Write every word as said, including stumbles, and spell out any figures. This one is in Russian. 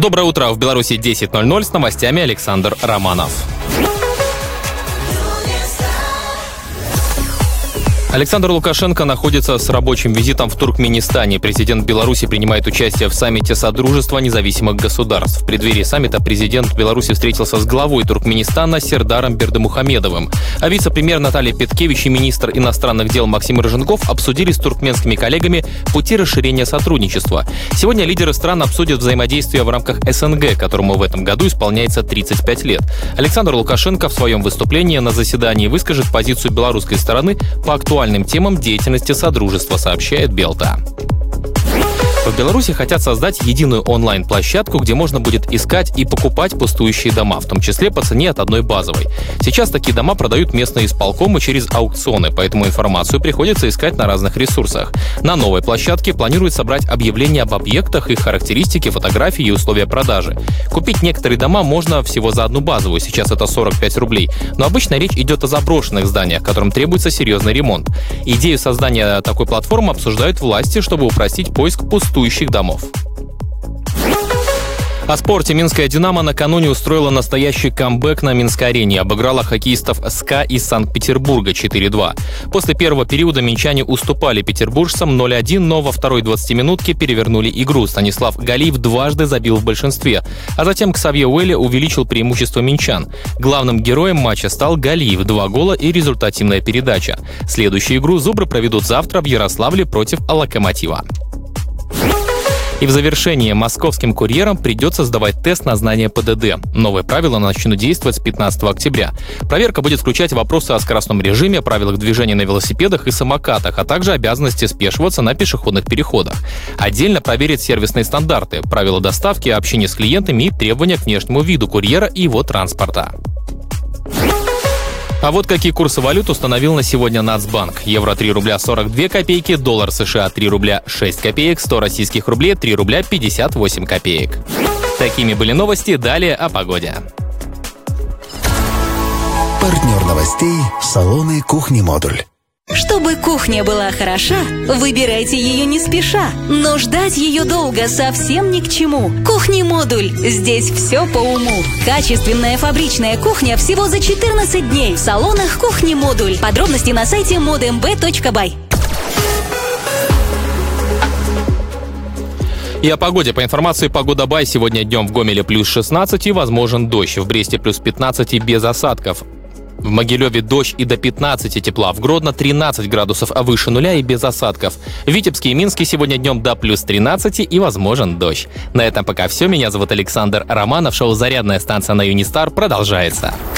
Доброе утро. В Беларуси десять ноль ноль с новостями Александр Романов. Александр Лукашенко находится с рабочим визитом в Туркменистане. Президент Беларуси принимает участие в саммите Содружества независимых государств. В преддверии саммита президент Беларуси встретился с главой Туркменистана Сердаром Бердымухамедовым. А вице-премьер Наталья Петкевич и министр иностранных дел Максим Рыженков обсудили с туркменскими коллегами пути расширения сотрудничества. Сегодня лидеры стран обсудят взаимодействие в рамках СНГ, которому в этом году исполняется тридцать пять лет. Александр Лукашенко в своем выступлении на заседании выскажет позицию белорусской стороны по актуальности темам деятельности Содружества, сообщает Белта. В Беларуси хотят создать единую онлайн-площадку, где можно будет искать и покупать пустующие дома, в том числе по цене от одной базовой. Сейчас такие дома продают местные исполкомы через аукционы, поэтому информацию приходится искать на разных ресурсах. На новой площадке планируют собрать объявления об объектах, их характеристики, фотографии и условия продажи. Купить некоторые дома можно всего за одну базовую, сейчас это сорок пять рублей, но обычно речь идет о заброшенных зданиях, которым требуется серьезный ремонт. Идею создания такой платформы обсуждают власти, чтобы упростить поиск пустующих домов. О спорте. Минская «Динамо» накануне устроила настоящий камбэк на Минской арене. Обыграла хоккеистов СКА из Санкт-Петербурга четыре два. После первого периода минчане уступали петербуржцам ноль один, но во второй двадцатиминутке перевернули игру. Станислав Галиев дважды забил в большинстве, а затем Ксавье Уэли увеличил преимущество минчан. Главным героем матча стал Галиев, два гола и результативная передача. Следующую игру «Зубры» проведут завтра в Ярославле против «Локомотива». И в завершение московским курьерам придется сдавать тест на знание ПДД. Новые правила начнут действовать с пятнадцатого октября. Проверка будет включать вопросы о скоростном режиме, правилах движения на велосипедах и самокатах, а также обязанности спешиваться на пешеходных переходах. Отдельно проверят сервисные стандарты, правила доставки, общение с клиентами и требования к внешнему виду курьера и его транспорта. А вот какие курсы валют установил на сегодня Нацбанк. Евро три рубля сорок две копейки, доллар США три рубля шесть копеек, сто российских рублей три рубля пятьдесят восемь копеек. Такими были новости, далее о погоде. Партнер новостей – салоны «Кухни-модуль». Чтобы кухня была хороша, выбирайте ее не спеша. Но ждать ее долго совсем ни к чему. Кухни-модуль. Здесь все по уму. Качественная фабричная кухня всего за четырнадцать дней. В салонах Кухни-модуль. Подробности на сайте модмб точка бай. И о погоде. По информации Погода Бай, сегодня днем в Гомеле плюс шестнадцать и возможен дождь. В Бресте плюс пятнадцать и без осадков. В Могилеве дождь и до пятнадцати тепла. В Гродно тринадцать градусов, а выше нуля и без осадков. В Витебске и Минске сегодня днем до плюс тринадцати и возможен дождь. На этом пока все. Меня зовут Александр Романов. Шоу «Зарядная станция» на Юнистар продолжается.